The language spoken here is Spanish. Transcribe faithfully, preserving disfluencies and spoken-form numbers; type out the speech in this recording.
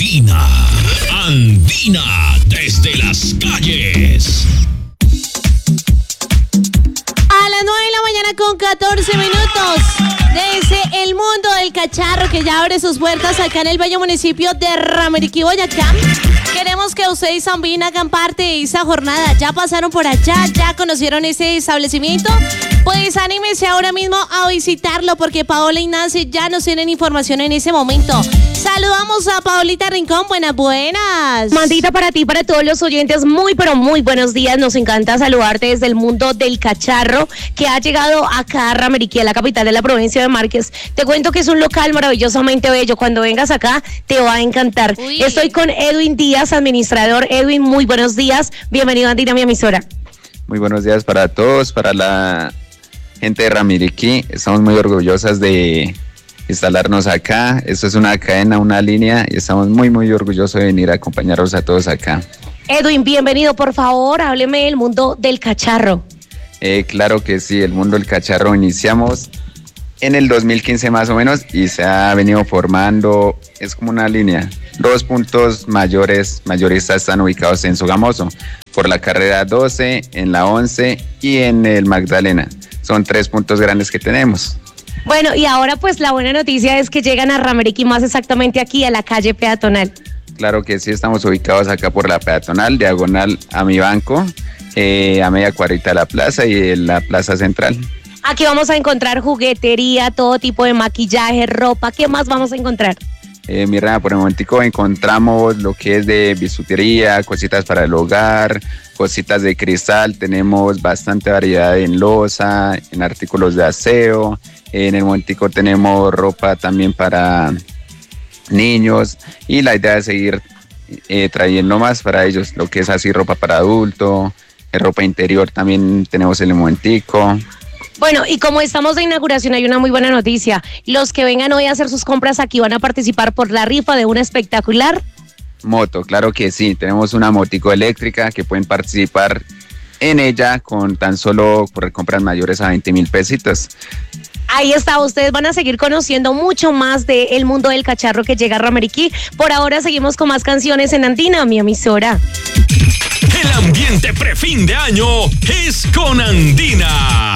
Andina, Andina desde las calles. A las nueve de la mañana con catorce minutos, desde el mundo del cacharro que ya abre sus puertas acá en el bello municipio de Ramiriquí, Boyacá. Queremos que ustedes también hagan parte de esa jornada. Ya pasaron por allá, ya conocieron ese establecimiento. Pues anímense ahora mismo a visitarlo porque Paola y Nancy ya nos tienen información en ese momento. Saludamos a Paolita Rincón, buenas, buenas. Mandita, para ti, para todos los oyentes, muy pero muy buenos días. Nos encanta saludarte desde el mundo del cacharro que ha llegado acá a Ramiriquí, a la capital de la provincia de Márquez. Te cuento que es un local maravillosamente bello. Cuando vengas acá te va a encantar. Uy. Estoy con Edwin Díaz, administrador. Edwin, muy buenos días. Bienvenido a Andina, mi emisora. Muy buenos días para todos, para la gente de Ramiriquí. Estamos muy orgullosas de instalarnos acá. Esto es una cadena, una línea y estamos muy muy orgullosos de venir a acompañarlos a todos acá. Edwin, bienvenido, por favor, hábleme del mundo del cacharro. Eh, claro que sí, el mundo del cacharro iniciamos en el dos mil quince más o menos y se ha venido formando, es como una línea. Dos puntos mayores, mayoristas están ubicados en Sogamoso, por la carrera doce, en la once y en el Magdalena. Son tres puntos grandes que tenemos. Bueno, y ahora pues la buena noticia es que llegan a Ramiriquí, más exactamente aquí a la calle peatonal. Claro que sí, estamos ubicados acá por la peatonal, diagonal a mi banco, eh, a media cuadrita de la plaza y en la plaza central. Aquí vamos a encontrar juguetería, todo tipo de maquillaje, ropa. ¿Qué más vamos a encontrar? Eh, mi reina, por el momentico encontramos lo que es de bisutería, cositas para el hogar, cositas de cristal. Tenemos bastante variedad en loza, en artículos de aseo. En el momentico tenemos ropa también para niños y la idea es seguir eh, trayendo más para ellos, lo que es así ropa para adulto, eh, ropa interior también tenemos en el momentico. Bueno, y como estamos de inauguración, hay una muy buena noticia. Los que vengan hoy a hacer sus compras aquí van a participar por la rifa de una espectacular moto. Claro que sí, tenemos una motico eléctrica que pueden participar en ella con tan solo por compras mayores a veinte mil pesitos. Ahí está, ustedes van a seguir conociendo mucho más del mundo del cacharro que llega a Ramiriquí. Por ahora seguimos con más canciones en Andina, mi emisora. El ambiente prefin de año es con Andina.